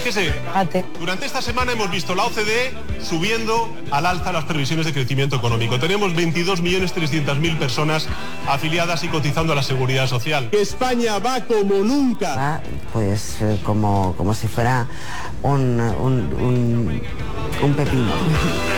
Fíjese, durante esta semana hemos visto la OCDE subiendo al alza las previsiones de crecimiento económico. Tenemos 22.300.000 personas afiliadas y cotizando a la Seguridad Social. España va como nunca. Va, pues como si fuera un pepino.